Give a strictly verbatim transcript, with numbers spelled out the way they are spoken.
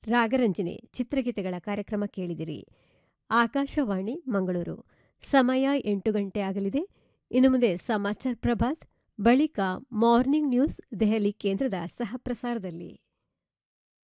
ರಾಗರಂಜನೆ ಚಿತ್ರಗೀತೆಗಳ ಕಾರ್ಯಕ್ರಮ ಕೇಳಿದಿರಿ. ಆಕಾಶವಾಣಿ ಮಂಗಳೂರು. ಸಮಯ ಎಂಟು ಗಂಟೆ ಆಗಲಿದೆ. ಇನ್ನು ಮುಂದೆ ಸಮಾಚಾರ ಪ್ರಭಾತ್, ಬಳಿಕ ಮಾರ್ನಿಂಗ್ ನ್ಯೂಸ್ ದೆಹಲಿ ಕೇಂದ್ರದ ಸಹಪ್ರಸಾರದಲ್ಲಿ.